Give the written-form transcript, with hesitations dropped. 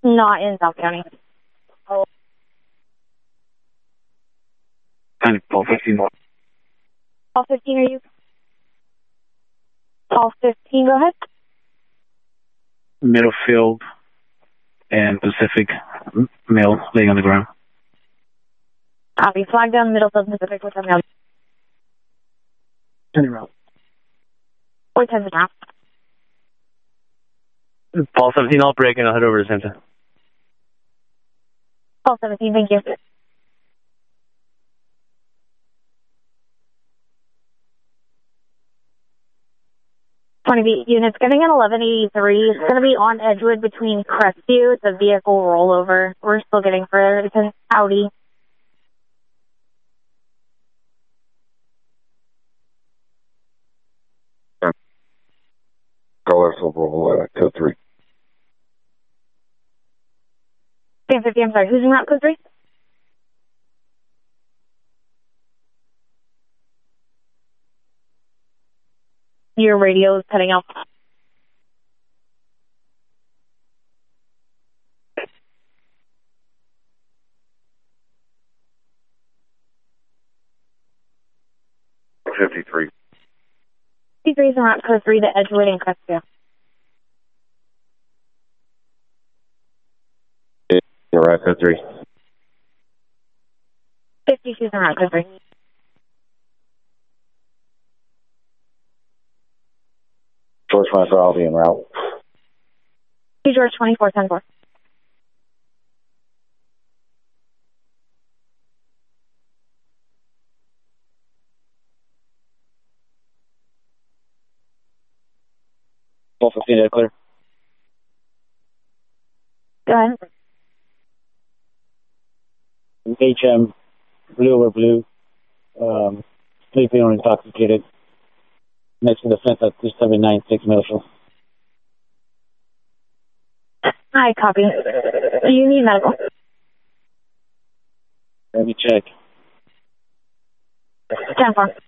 Not in South County. Oh. Kind of Paul 15. Paul 15, are you? Paul 15, go ahead. Middlefield and Pacific, male laying on the ground. Copy. Flag down Middlefield Pacific. What's up now? Turn around. 410 now. Paul 17, I'll break and I'll head over to Santa. Paul 17, thank you. Units getting an 1183. It's going to be on Edgewood between Crestview. It's a vehicle rollover. We're still getting further. It's an Audi. Color Silver code 3. Same 50, I'm sorry. Who's in route code 3? Your radio is cutting out. $53. 53 is in route code 3 to Edgewood and Crestview. You're right, code 3. 52 is in route code 3. George Master, I'll be en route. Hey, George, 2410-4. Paul 15, dead clear. Go ahead. HM, blue over blue, sleeping or intoxicated, next to the fence at 2796 Middlefield. Hi, copy. You need medical. Let me check. 10-4.